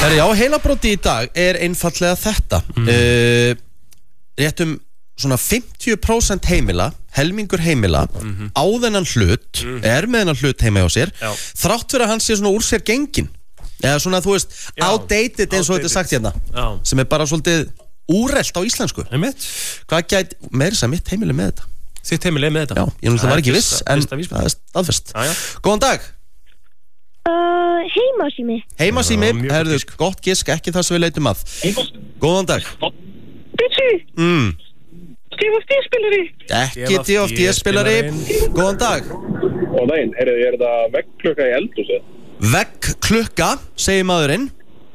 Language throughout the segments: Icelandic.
Já, heilabróti í dag einfallega þetta Réttum svona 50% heimila, helmingur heimila á þennan hlut, með þennan hlut heima hjá sér, þrátt fyrir að hann sé svona úr sér gengin, eða svona þú veist outdated eins og þetta sagt hérna, sem bara svolítið úrelt á íslensku. Hvað gæti, meira sem mitt heimili með þetta? Þitt heimili með þetta? Já, ég náttúrulega var ekki viss, en það staðfest. Góðan dag. Heimasími, herðu, gott gisk, ekki það sem við leitum að. Góðan dag. DFD-spilari. Ekki DFD-spilari. Góðan dag. Góðan daginn, er þetta veggklukka í eldhúsi? Veggklukka, segir maðurinn.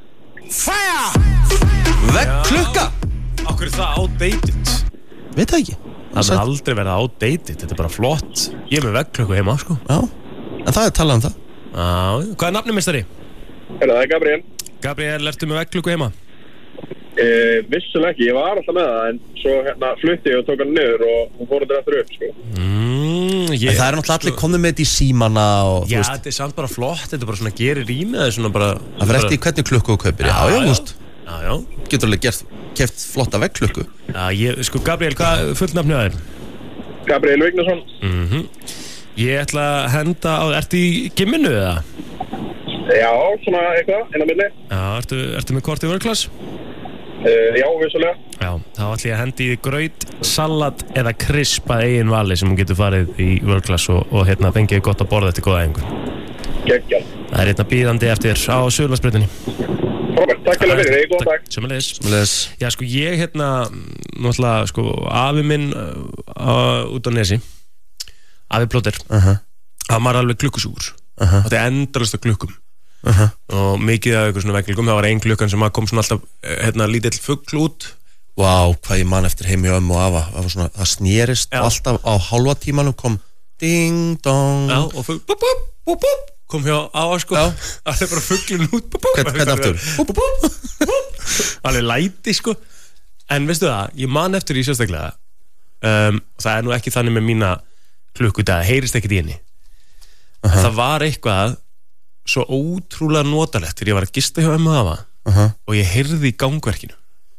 Veggklukka. Akkur er það outdated? Veit það ekki. Það er aldrei verið outdated, þetta er bara flott. Ég er með veggklukku heima, sko. Já, en það talað það. Hvað er nafnið, meistari? Það er Gabriel. Gabriel, ertu með veggklukku heima? Vissulega ekki, ég var alltaf með það, en svo flutti ég og tók hann niður og hún fór þetta aftur upp, sko. En það er náttúrulega allir komið með þetta í símana og já, þetta er samt bara flott, þetta er bara svona gerir í með það svona bara. Það fyrir eftir í hvernig klukku þú kaupir. Já, veist. Já. Getur alveg keft flotta veggklukku. Já, sko Gabriel, hvað fullnafnið það er? Gabriel Vignesson. Ég ætla að henda á, ertu í gimminu eða? Já, svona eitthvað, inn á milli. Já, ertu með kort í vörklass? Já, vissulega. Já, þá ætla ég að hendi í graut, salat eða krispa eigin vali sem hún getur farið í vörklass og fengið gott að borða eftir góða æfingu. Geggjað. Það er bíðandi eftir á Suðurlandsbrautinni. Robert, takk fyrir þig, góðan dag. Sömuleiðis. Já, sko, ég náttúrulega, sko, afi minn út á Nesi, afi Plóter, hann var alveg klukkusúgur. Þetta er endalaust af klukkum. Og mikið af eitthvað svona veggklukkum. Það var ein klukkan sem kom svona alltaf lítill fugl út. Vá, hvað ég man eftir heim hjá ömmu og afa. Það var svona, það snerist alltaf á hálfa tímanum kom ding dong. Já, og fugl búp búp búp búp kom hjá afa, sko. Það er bara fuglinn út búp búp. Hvernig aftur? Búp búp. Alveg læti, sko. En veistu það, ég man eftir í sérstaklega. Það er nú ekki þannig með mína klukku, það heyrist ekkert í henni. Það var eitthvað svo ótrúlega notalegt þegar ég var að gista hjá ömmu afa og ég heyrði í gangverkinu.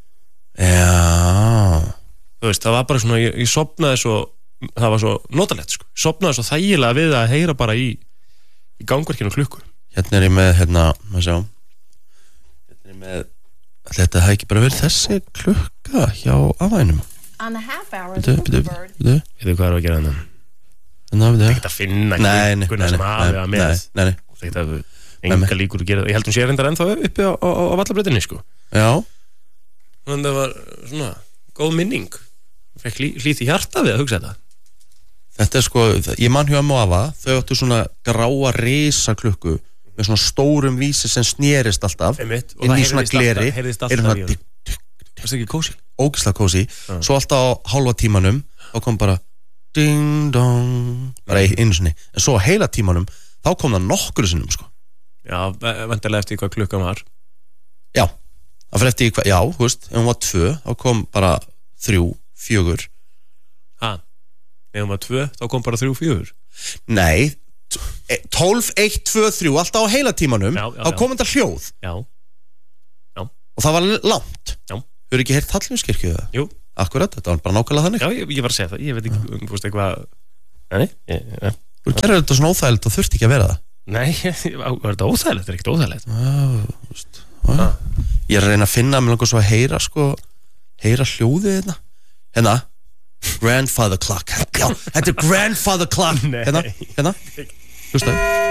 Já. Þú veist, það var bara svona, ég sofnaði svo, það var svo notalegt, sko. Sofnaði svo þægilega við að heyra bara í gangverkinu klukkur. Hérna er ég með, maður sjá. Hérna er ég með, þetta hefði ekki bara verið þessi klukka hjá afænum. Bíddu. Veitu hvað er að gera þennan? Það er ekkert að finna klukkuna sem hafi að með. Nei. Það er enga líkur að gera það. Ég held hún sé reyndar ennþá uppi á Vallabrautinni, sko. Já. Þannig það var svona góð minning. Fekk hlýtt í hjarta við að hugsa þetta. Þetta er sko, ég man hjá ömmu og afa, þau áttu svona gráa risaklukku með svona stórum vísi sem snerist alltaf inn í svona gleri. Heyrðist alltaf í hann. Það er ekki kósi. Ógeðslega kósi. Svo alltaf á hálfa tímanum þá kom bara ding dong bara einu sinni. En svo á heila tímanum þá kom það nokkru sinnum, sko. Já, vantarlega eftir hvað klukkan var. Já, það fyrir eftir hvað, já, þú veist, ef hún var 2 þá kom bara 3, 4. Ef hún var 2 þá kom bara 3, 4. Nei, 12, 1, 2, 3 alltaf á heila tímanum, þá kom þetta hljóð. Já. Og það var langt. Já. Þú hefur ekki heyrt Hallgrímskirkju það? Jú. Akkurat, þetta var bara nákvæmlega þannig. Já, ég var að segja það, ég veit ekki, þú veist eitthvað. Nei. Þú gerir þetta svona óþægilegt og þurft ekki að vera það. Nei, er þetta óþægilegt? Það er ekkert óþægilegt. Ég er að reyna að finna mér langar svo að heyra, sko, heyra hljóðið hérna. Grandfather clock. Já, þetta er grandfather clock. Hérna. Hlustaðu.